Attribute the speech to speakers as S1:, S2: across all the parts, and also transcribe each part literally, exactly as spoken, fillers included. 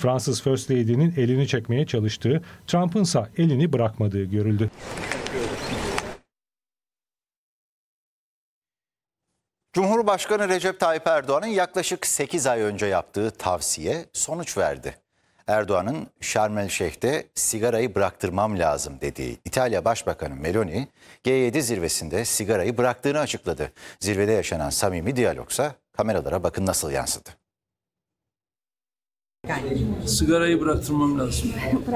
S1: Fransız First Lady'nin elini çekmeye çalıştığı, Trump'ınsa elini bırakmadığı görüldü.
S2: Cumhurbaşkanı Recep Tayyip Erdoğan'ın yaklaşık sekiz ay önce yaptığı tavsiye sonuç verdi. Erdoğan'ın Şarm El Şeyh'te sigarayı bıraktırmam lazım dediği İtalya Başbakanı Meloni, G yedi zirvesinde sigarayı bıraktığını açıkladı. Zirvede yaşanan samimi diyalogsa kameralara bakın nasıl yansıdı.
S3: Sigarayı bıraktırmam lazım.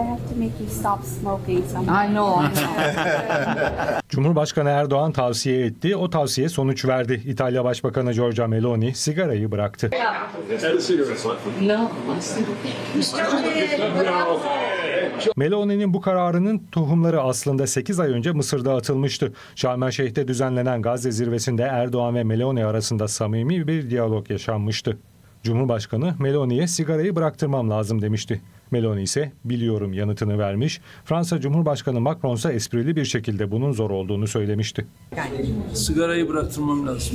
S1: Cumhurbaşkanı Erdoğan tavsiye etti, o tavsiye sonuç verdi. İtalya Başbakanı Giorgia Meloni sigarayı bıraktı. Meloni'nin bu kararının tohumları aslında sekiz ay önce Mısır'da atılmıştı. Şarm El Şeyh'te düzenlenen Gazze zirvesinde Erdoğan ve Meloni arasında samimi bir diyalog yaşanmıştı. Cumhurbaşkanı Meloni'ye sigarayı bıraktırmam lazım demişti. Meloni ise biliyorum yanıtını vermiş. Fransa Cumhurbaşkanı Macron ise esprili bir şekilde bunun zor olduğunu söylemişti.
S3: Sigarayı bıraktırmam lazım.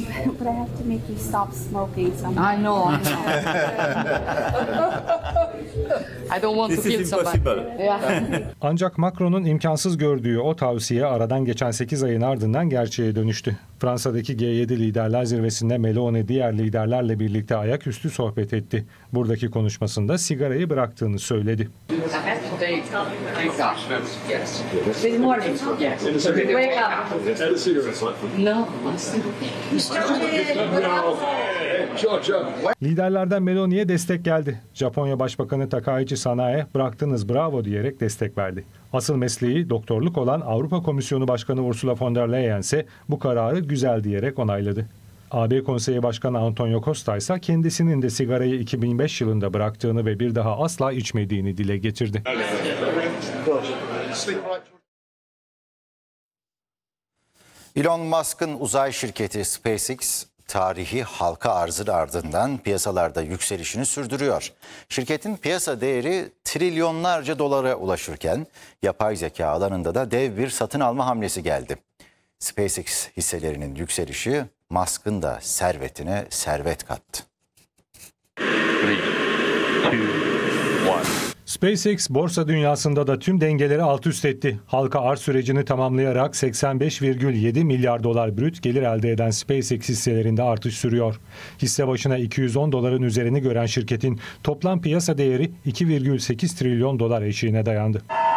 S1: Ancak Macron'un imkansız gördüğü o tavsiye aradan geçen sekiz ayın ardından gerçeğe dönüştü. Fransa'daki G yedi Liderler Zirvesi'nde Meloni diğer liderlerle birlikte ayaküstü sohbet etti. Buradaki konuşmasında sigarayı bıraktığını söyledi. Liderlerden Meloni'ye destek geldi. Japonya Başbakanı Takaichi Sanae bıraktınız bravo diyerek destek verdi. Asıl mesleği doktorluk olan Avrupa Komisyonu Başkanı Ursula von der Leyen ise bu kararı güzel diyerek onayladı. A B Konseyi Başkanı Antonio Costa ise kendisinin de sigarayı iki bin beş yılında bıraktığını ve bir daha asla içmediğini dile getirdi.
S2: Elon Musk'ın uzay şirketi SpaceX, tarihi halka arzın ardından piyasalarda yükselişini sürdürüyor. Şirketin piyasa değeri trilyonlarca dolara ulaşırken yapay zeka alanında da dev bir satın alma hamlesi geldi. SpaceX hisselerinin yükselişi Musk'ın da servetine servet kattı.
S1: SpaceX borsa dünyasında da tüm dengeleri alt üst etti. Halka arz sürecini tamamlayarak seksen beş virgül yedi milyar dolar brüt gelir elde eden SpaceX hisselerinde artış sürüyor. Hisse başına iki yüz on doların üzerini gören şirketin toplam piyasa değeri iki virgül sekiz trilyon dolar eşiğine dayandı.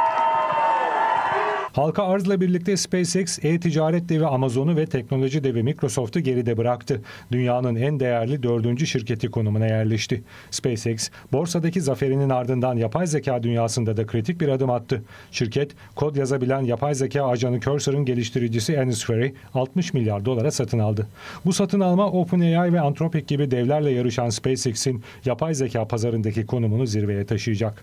S1: Halka arzla birlikte SpaceX, e-ticaret devi Amazon'u ve teknoloji devi Microsoft'u geride bıraktı. Dünyanın en değerli dördüncü şirketi konumuna yerleşti. SpaceX, borsadaki zaferinin ardından yapay zeka dünyasında da kritik bir adım attı. Şirket, kod yazabilen yapay zeka ajanı Cursor'ın geliştiricisi Anisfer'i altmış milyar dolara satın aldı. Bu satın alma OpenAI ve Anthropic gibi devlerle yarışan SpaceX'in yapay zeka pazarındaki konumunu zirveye taşıyacak.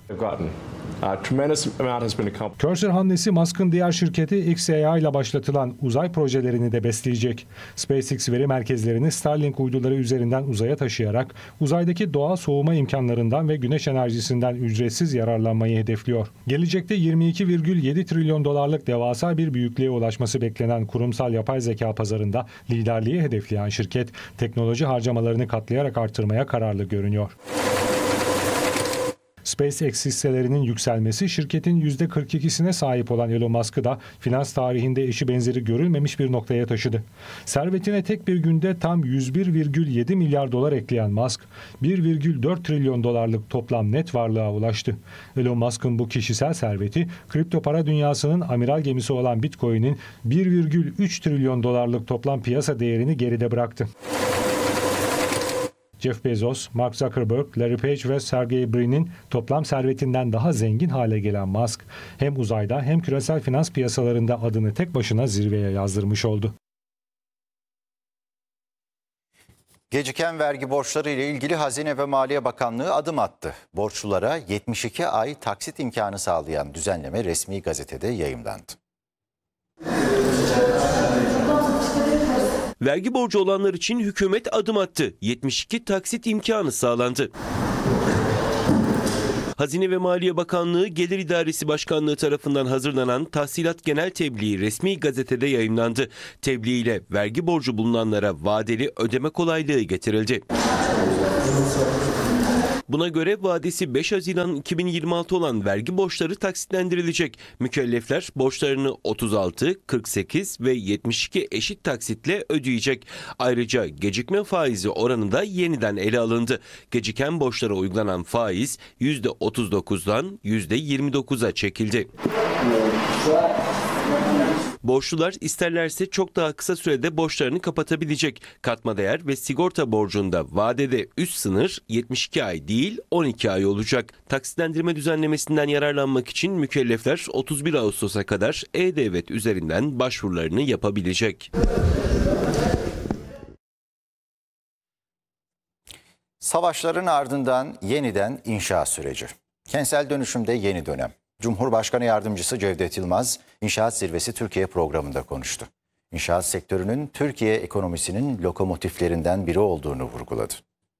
S1: Cursor hamlesi Musk'ın diğer şirketi X A I ile başlatılan uzay projelerini de besleyecek. SpaceX veri merkezlerini Starlink uyduları üzerinden uzaya taşıyarak uzaydaki doğal soğuma imkanlarından ve güneş enerjisinden ücretsiz yararlanmayı hedefliyor. Gelecekte yirmi iki virgül yedi trilyon dolarlık devasa bir büyüklüğe ulaşması beklenen kurumsal yapay zeka pazarında liderliği hedefleyen şirket teknoloji harcamalarını katlayarak artırmaya kararlı görünüyor. SpaceX hisselerinin yükselmesi şirketin yüzde kırk ikisine sahip olan Elon Musk'ı da finans tarihinde eşi benzeri görülmemiş bir noktaya taşıdı. Servetine tek bir günde tam yüz bir virgül yedi milyar dolar ekleyen Musk, bir virgül dört trilyon dolarlık toplam net varlığa ulaştı. Elon Musk'ın bu kişisel serveti, kripto para dünyasının amiral gemisi olan Bitcoin'in bir virgül üç trilyon dolarlık toplam piyasa değerini geride bıraktı. Jeff Bezos, Mark Zuckerberg, Larry Page ve Sergey Brin'in toplam servetinden daha zengin hale gelen Musk, hem uzayda hem küresel finans piyasalarında adını tek başına zirveye yazdırmış oldu.
S2: Geciken vergi borçları ile ilgili Hazine ve Maliye Bakanlığı adım attı. Borçlulara yetmiş iki ay taksit imkanı sağlayan düzenleme resmi gazetede yayımlandı.
S4: Vergi borcu olanlar için hükümet adım attı. yetmiş iki taksit imkanı sağlandı. Hazine ve Maliye Bakanlığı Gelir İdaresi Başkanlığı tarafından hazırlanan tahsilat genel tebliği resmi gazetede yayımlandı. Tebliğ ile vergi borcu bulunanlara vadeli ödeme kolaylığı getirildi. Buna göre vadesi beş Haziran iki bin yirmi altı olan vergi borçları taksitlendirilecek. Mükellefler borçlarını otuz altı, kırk sekiz ve yetmiş iki eşit taksitle ödeyecek. Ayrıca gecikme faizi oranı da yeniden ele alındı. Geciken borçlara uygulanan faiz yüzde otuz dokuzdan yüzde yirmi dokuza çekildi. Borçlular isterlerse çok daha kısa sürede borçlarını kapatabilecek. Katma değer ve sigorta borcunda vadede üst sınır yetmiş iki ay değil on iki ay olacak. Taksitlendirme düzenlemesinden yararlanmak için mükellefler otuz bir Ağustos'a kadar E-Devlet üzerinden başvurularını yapabilecek.
S2: Savaşların ardından yeniden inşa süreci. Kentsel dönüşümde yeni dönem. Cumhurbaşkanı Yardımcısı Cevdet Yılmaz, İnşaat Zirvesi Türkiye programında konuştu. İnşaat sektörünün Türkiye ekonomisinin lokomotiflerinden biri olduğunu vurguladı.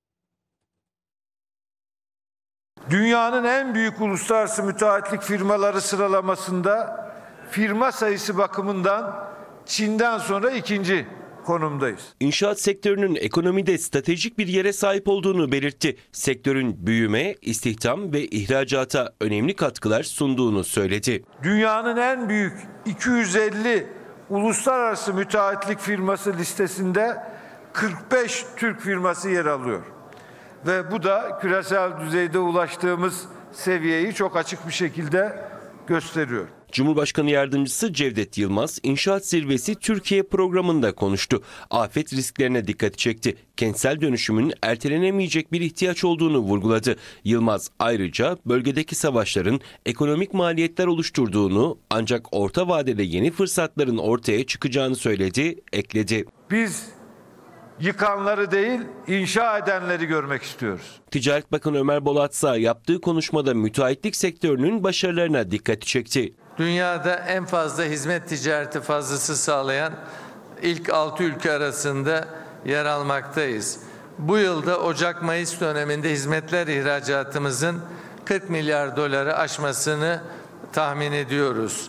S5: Dünyanın en büyük uluslararası müteahhitlik firmaları sıralamasında firma sayısı bakımından Çin'den sonra ikinci konumdayız.
S4: İnşaat sektörünün ekonomide stratejik bir yere sahip olduğunu belirtti. Sektörün büyüme, istihdam ve ihracata önemli katkılar sunduğunu söyledi.
S5: Dünyanın en büyük iki yüz elli uluslararası müteahhitlik firması listesinde kırk beş Türk firması yer alıyor. Ve bu da küresel düzeyde ulaştığımız seviyeyi çok açık bir şekilde gösteriyor.
S4: Cumhurbaşkanı Yardımcısı Cevdet Yılmaz, İnşaat Zirvesi Türkiye programında konuştu. Afet risklerine dikkat çekti. Kentsel dönüşümün ertelenemeyecek bir ihtiyaç olduğunu vurguladı. Yılmaz ayrıca bölgedeki savaşların ekonomik maliyetler oluşturduğunu ancak orta vadede yeni fırsatların ortaya çıkacağını söyledi, ekledi.
S5: Biz yıkanları değil, inşa edenleri görmek istiyoruz.
S4: Ticaret Bakanı Ömer Bolatsa yaptığı konuşmada müteahhitlik sektörünün başarılarına dikkati çekti.
S6: Dünyada en fazla hizmet ticareti fazlası sağlayan ilk altı ülke arasında yer almaktayız. Bu yılda Ocak-Mayıs döneminde hizmetler ihracatımızın kırk milyar doları aşmasını tahmin ediyoruz.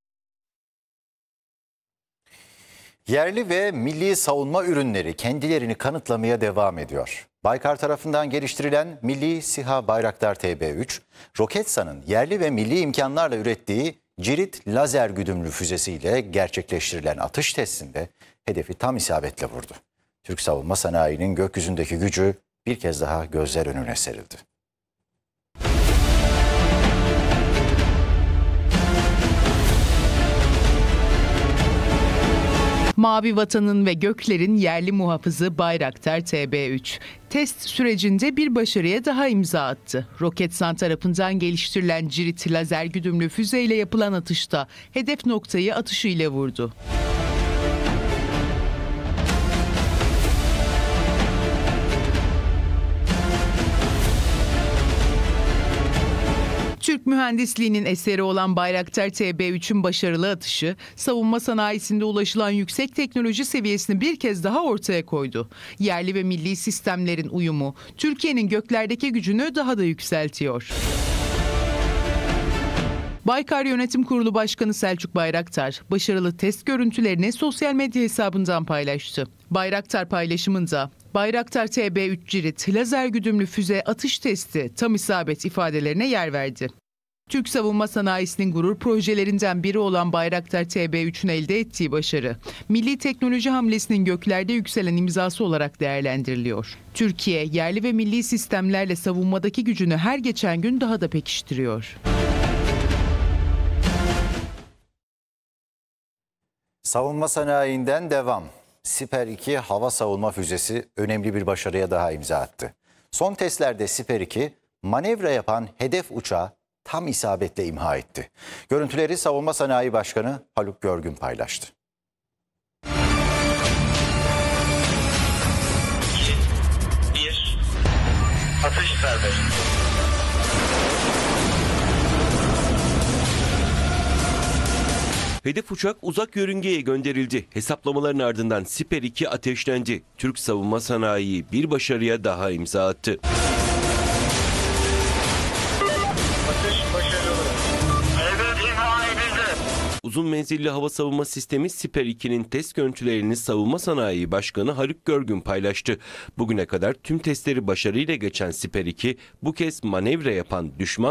S2: Yerli ve milli savunma ürünleri kendilerini kanıtlamaya devam ediyor. Baykar tarafından geliştirilen Milli SİHA Bayraktar T B üç, Roketsan'ın yerli ve milli imkanlarla ürettiği Cirit lazer güdümlü füzesiyle gerçekleştirilen atış testinde hedefi tam isabetle vurdu. Türk savunma sanayinin gökyüzündeki gücü bir kez daha gözler önüne serildi.
S7: Mavi vatanın ve göklerin yerli muhafızı Bayraktar T B üç. Test sürecinde bir başarıya daha imza attı. Roketsan tarafından geliştirilen Cirit lazer güdümlü füzeyle yapılan atışta hedef noktayı atışıyla vurdu. Türk mühendisliğinin eseri olan Bayraktar T B üçün başarılı atışı, savunma sanayisinde ulaşılan yüksek teknoloji seviyesini bir kez daha ortaya koydu. Yerli ve milli sistemlerin uyumu, Türkiye'nin göklerdeki gücünü daha da yükseltiyor. Baykar Yönetim Kurulu Başkanı Selçuk Bayraktar, başarılı test görüntülerini sosyal medya hesabından paylaştı. Bayraktar paylaşımında, Bayraktar T B üç Cirit lazer güdümlü füze atış testi tam isabet ifadelerine yer verdi. Türk savunma sanayisinin gurur projelerinden biri olan Bayraktar T B üçün elde ettiği başarı, milli teknoloji hamlesinin göklerde yükselen imzası olarak değerlendiriliyor. Türkiye, yerli ve milli sistemlerle savunmadaki gücünü her geçen gün daha da pekiştiriyor.
S2: Savunma sanayinden devam. Siper iki hava savunma füzesi önemli bir başarıya daha imza attı. Son testlerde Siper iki manevra yapan hedef uçağı tam isabetle imha etti. Görüntüleri Savunma Sanayi Başkanı Haluk Görgün paylaştı.
S8: iki, bir, atış serbest.
S4: Hedef uçak uzak yörüngeye gönderildi. Hesaplamaların ardından Siper iki ateşlendi. Türk savunma sanayi bir başarıya daha imza attı.
S8: Atış başarılı. Hedef imha edildi.
S4: uzun menzilli hava savunma sistemi Siper iki'nin test görüntülerini Savunma Sanayi Başkanı Haluk Görgün paylaştı. Bugüne kadar tüm testleri başarıyla geçen Siper iki bu kez manevra yapan düşman